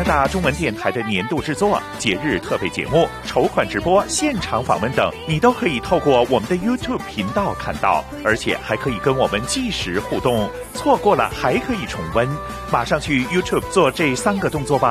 大中文电台的年度制作、节日特备节目、筹款直播、现场访问等，你都可以透过我们的 YouTube 频道看到，而且还可以跟我们即时互动。错过了还可以重温，马上去 YouTube 做这3个动作吧。